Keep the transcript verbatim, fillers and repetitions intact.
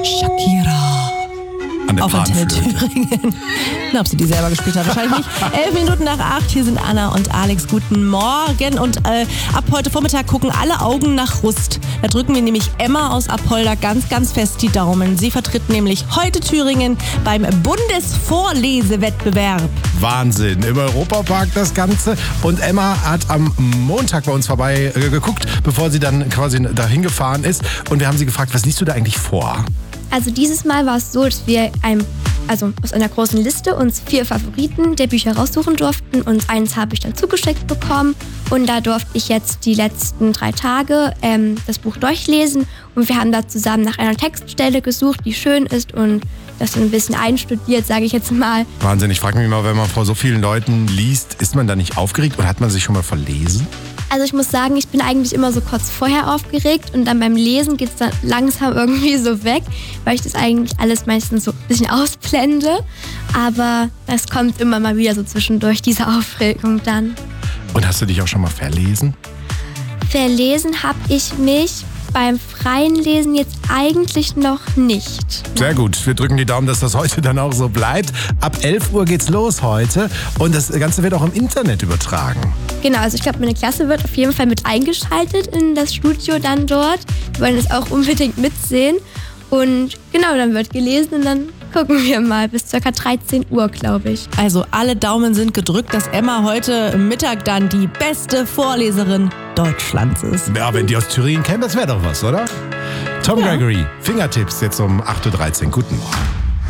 Shakira. An der Auf Antenne Thüringen. Na, ob sie die selber gespielt hat, wahrscheinlich nicht. Elf Minuten nach acht, hier sind Anna und Alex. Guten Morgen. Und äh, ab heute Vormittag gucken alle Augen nach Rust. Da drücken wir nämlich Emma aus Apolda ganz, ganz fest die Daumen. Sie vertritt nämlich heute Thüringen beim Bundesvorlesewettbewerb. Wahnsinn. Im Europapark das Ganze. Und Emma hat am Montag bei uns vorbei äh, geguckt, bevor sie dann quasi dahin gefahren ist. Und wir haben sie gefragt, was liest du da eigentlich vor? Also dieses Mal war es so, dass wir ein, also aus einer großen Liste uns vier Favoriten der Bücher raussuchen durften und eins habe ich dann zugeschickt bekommen und da durfte ich jetzt die letzten drei Tage ähm, das Buch durchlesen und wir haben da zusammen nach einer Textstelle gesucht, die schön ist und das ein bisschen einstudiert, sage ich jetzt mal. Wahnsinn, ich frage mich mal, wenn man vor so vielen Leuten liest, ist man da nicht aufgeregt oder hat man sich schon mal verlesen? Also ich muss sagen, ich bin eigentlich immer so kurz vorher aufgeregt und dann beim Lesen geht es dann langsam irgendwie so weg, weil ich das eigentlich alles meistens so ein bisschen ausblende. Aber es kommt immer mal wieder so zwischendurch, diese Aufregung dann. Und hast du dich auch schon mal verlesen? Verlesen habe ich mich beim freien Lesen jetzt eigentlich noch nicht. Sehr gut. Wir drücken die Daumen, dass das heute dann auch so bleibt. Ab elf Uhr geht's los heute und das Ganze wird auch im Internet übertragen. Genau, also ich glaube, meine Klasse wird auf jeden Fall mit eingeschaltet in das Studio dann dort. Wir wollen das auch unbedingt mitsehen. Und genau, dann wird gelesen und dann gucken wir mal bis ca. dreizehn Uhr, glaube ich. Also alle Daumen sind gedrückt, dass Emma heute Mittag dann die beste Vorleserin Deutschlands ist. Ja, wenn die aus Thüringen käme, das wäre doch was, oder? Tom Ja. Gregory, Fingertipps jetzt um acht Uhr dreizehn. Guten Morgen.